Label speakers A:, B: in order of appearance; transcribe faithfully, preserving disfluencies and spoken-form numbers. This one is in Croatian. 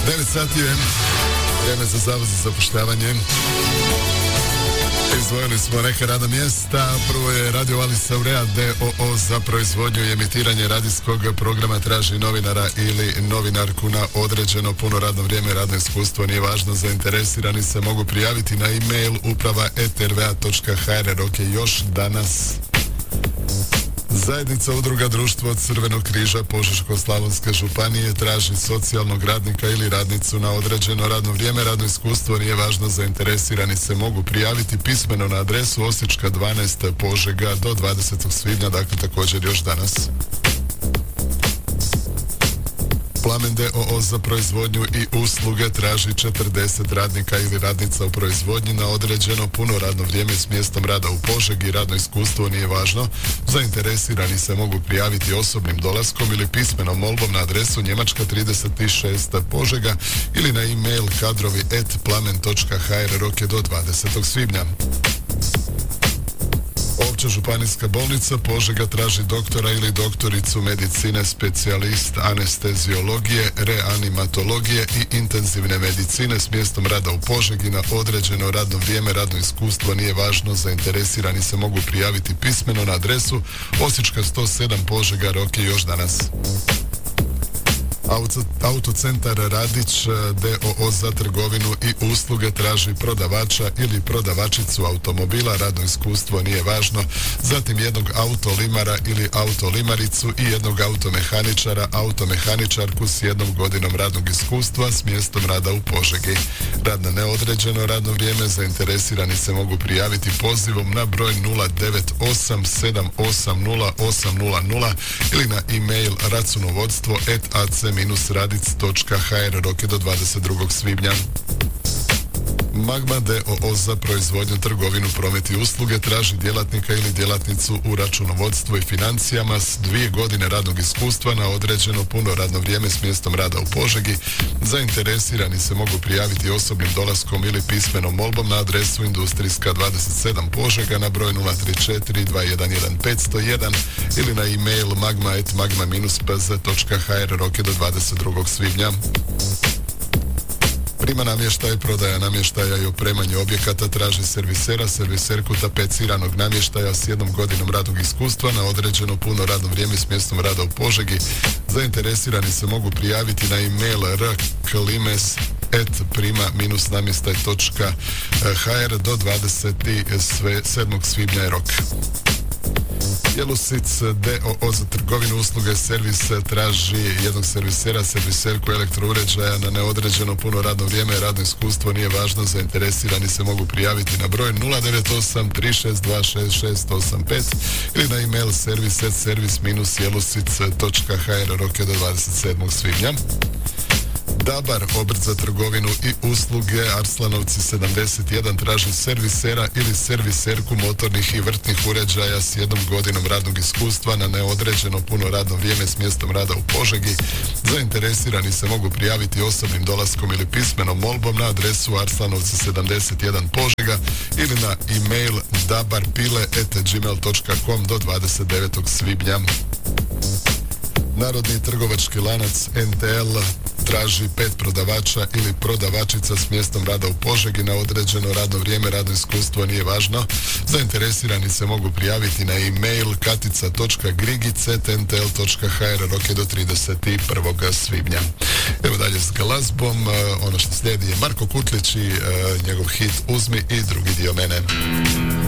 A: devet sati je vrijeme za zavod za zapošljavanje. Izdvojili smo neka radna mjesta. Prvo je Radio Vali Saurea d o o za proizvodnju i emitiranje radijskog programa, traži novinara ili novinarku na određeno puno radno vrijeme. Radno iskustvo nije važno, zainteresirani se mogu prijaviti na e-mail uprava et er ve a točka ha er. Rok je još danas. Zajednica udruga Društvo Crvenog križa Požeško-slavonske županije traži socijalnog radnika ili radnicu na određeno radno vrijeme. Radno iskustvo nije važno, zainteresirani se mogu prijaviti pismeno na adresu Osječka dvanaest Požega do dvadesetog svibnja, dakle također još danas. Plamen d o o za proizvodnju i usluge traži četrdeset radnika ili radnica u proizvodnji na određeno puno radno vrijeme s mjestom rada u Požegi. Radno iskustvo nije važno, zainteresirani se mogu prijaviti osobnim dolaskom ili pismenom molbom na adresu Njemačka trideset šest Požega ili na e-mail kadrovi et plamen točka ha er. Rok je do dvadesetog svibnja. Opća županijska bolnica Požega traži doktora ili doktoricu medicine, specijalist anesteziologije, reanimatologije i intenzivne medicine s mjestom rada u Požegi na određeno radno vrijeme. Radno iskustvo nije važno, zainteresirani se mogu prijaviti pismeno na adresu Osječka sto sedam Požega. Rok je još danas. Auto, autocentar Radić d o o za trgovinu i usluge traži prodavača ili prodavačicu automobila. Radno iskustvo nije važno. Zatim jednog autolimara ili autolimaricu i jednog automehaničara, automehaničarku s jednom godinom radnog iskustva s mjestom rada u Požegi. Rad na neodređeno radno vrijeme, zainteresirani se mogu prijaviti pozivom na broj nula devet osam sedam osam nula osam nula nula ili na e-mail računovodstvo et a c radic točka ha er. Rok je do dvadeset drugog svibnja. Magma d o o za proizvodnju, trgovinu, promet i usluge traži djelatnika ili djelatnicu u računovodstvu i financijama s dvije godine radnog iskustva na određeno puno radno vrijeme s mjestom rada u Požegi. Zainteresirani se mogu prijaviti osobnim dolaskom ili pismenom molbom na adresu Industrijska dvadeset sedam Požega na broj nula tri četiri dva jedan jedan pet zero jedan ili na e-mail magma et magma p z točka ha er. Rok je do dvadeset drugog svibnja. Prima namještaj, prodaja namještaja i opremanje objekata traži servisera, serviserku tapeciranog namještaja s jednom godinom radnog iskustva na određeno puno radno vrijeme s mjestom rada u Požegi. Zainteresirani se mogu prijaviti na e-mail r klimes et prima namještaj točka ha er do dvadeset sedmog svibnja je rok. Jelusic d o o za trgovinu, usluge, servis traži jednog servisera, serviserku elektrouređaja na neodređeno puno radno vrijeme. Radno iskustvo nije važno, zainteresirani se mogu prijaviti na broj nula devet osam tri šest dva šest šest osam pet ili na e-mail servis et servis jelusic točka ha er. Rok je do dvadeset sedmog svibnja. Dabar, obrt za trgovinu i usluge Arslanovci sedamdeset jedan traži servisera ili serviserku motornih i vrtnih uređaja s jednom godinom radnog iskustva na neodređeno puno radno vrijeme s mjestom rada u Požegi. Zainteresirani se mogu prijaviti osobnim dolaskom ili pismenom molbom na adresu Arslanovci sedamdeset jedan Požega ili na e-mail dabarpile et gmail točka com do dvadeset devetog svibnja. Narodni trgovački lanac en te el traži pet prodavača ili prodavačica s mjestom rada u Požegi na određeno radno vrijeme. Radno iskustvo nije važno, zainteresirani se mogu prijaviti na e-mail katica točka grigic et en te el točka ha er. Rok je do trideset prvog svibnja. Evo dalje s glazbom, ono što slijedi je Marko Kutlić i uh, njegov hit Uzmi i drugi dio mene.